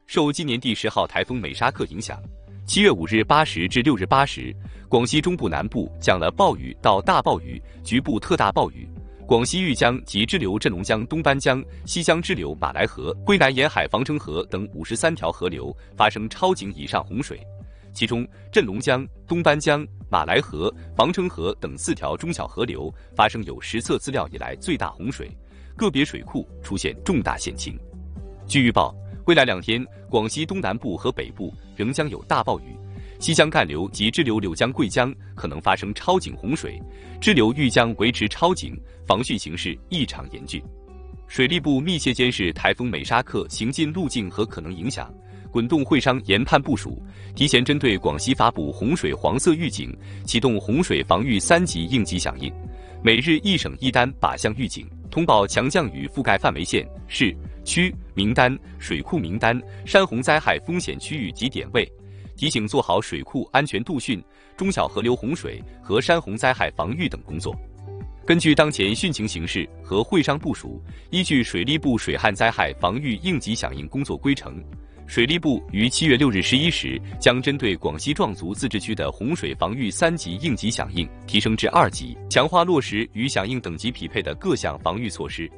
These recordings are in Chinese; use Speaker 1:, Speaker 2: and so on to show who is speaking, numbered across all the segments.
Speaker 1: 受今年第10号台风美沙克影响，7月5日8时至6日8时，广西中部南部降了暴雨到大暴雨，局部特大暴雨。广西玉江及支流镇龙江东班江、西江支流马来河、归南沿海防城河等53条河流发生超警以上洪水，其中镇龙江、东班江、马来河、防城河等4条中小河流发生有实测资料以来最大洪水，个别水库出现重大险情。据预报，未来2天，广西东南部和北部仍将有大暴雨，西江干流及支流柳江、贵江可能发生超警洪水，支流玉江维持超警，防汛形势异常严峻。水利部密切监视台风美沙克行进路径和可能影响，滚动会商研判部署，提前针对广西发布洪水黄色预警，启动洪水防御3级应急响应，每日1省1单靶向预警，通报强降雨覆盖范围县、市、区名单、水库名单、山洪灾害风险区域及点位，提醒做好水库安全度汛、中小河流洪水和山洪灾害防御等工作。根据当前汛情形势和会商部署，依据水利部水旱灾害防御应急响应工作规程，水利部于7月6日11时将针对广西壮族自治区的洪水防御3级应急响应提升至2级，强化落实与响应等级匹配的各项防御措施。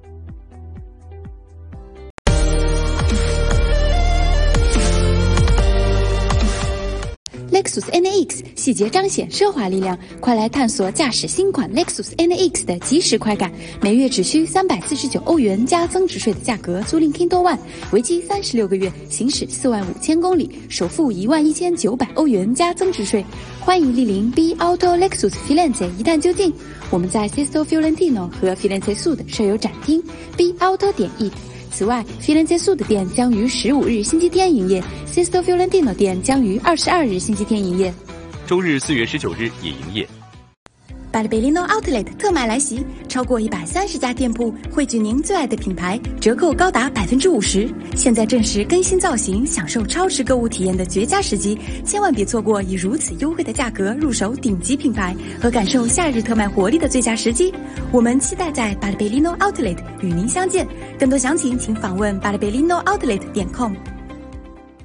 Speaker 2: Lexus NX 细节彰显奢华力量，快来探索驾驶新款 Lexus NX 的即时快感！每月只需349欧元加增值税的价格租赁 Kindle One， 为期36个月，行驶45000公里，首付11900欧元加增值税。欢迎莅临 B Auto Lexus Firenze 一探究竟。我们在 Sesto Fiorentino 和 Firenze Sud 设有展厅 B Auto.it。此外，Firenze Sud 店将于15日星期天营业 ，Sesto Fiorentino 店将于22日星期天营业。
Speaker 1: 周日4月19日也营业。
Speaker 2: 巴黎贝利诺 Outlet 特卖来袭，超过130家店铺汇聚您最爱的品牌，折扣高达50%。现在正是更新造型、享受超值购物体验的绝佳时机，千万别错过以如此优惠的价格入手顶级品牌和感受夏日特卖活力的最佳时机。我们期待在巴黎贝利诺 Outlet 与您相见。更多详情请访问巴黎贝利诺 Outlet.com。